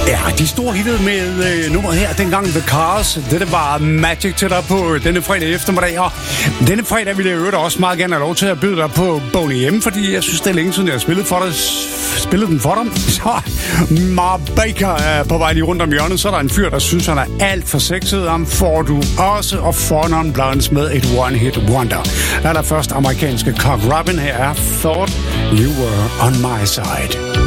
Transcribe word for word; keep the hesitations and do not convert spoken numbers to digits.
Ja, de store hittede med øh, nummeret her dengang The Cars. Dette var Magic til dig på denne fredag eftermiddag. Og denne fredag ville jeg øvrigt også meget gerne have lov til at byde dig på Boney M, fordi jeg synes, det er længe siden, jeg har spillet, for dig, spillet den for dig. Så Mark Baker er på vej lige rundt om hjørnet. Så er der en fyr, der synes, han er alt for sexet. Ham får du også, og Four Non Blondes med et one-hit wonder. Der er der først amerikanske Cock Robin. Her er Thought You Were On My Side.